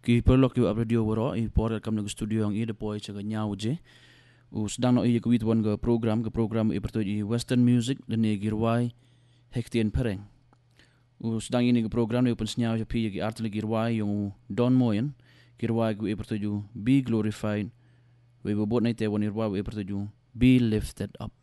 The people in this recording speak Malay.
Ki perlok yu radio waro I por kam nag studio ang I de poi chaga nyau je. U sedang no I kuit wan ga program I perto I western music dan I girwai hektien pereng. U sedang ini ga program I open senyau je pi gi artli girwai yung Don Moyen girwai gu I perto ju be glorified. We bobot na ite wan irwai I perto ju be lifted up.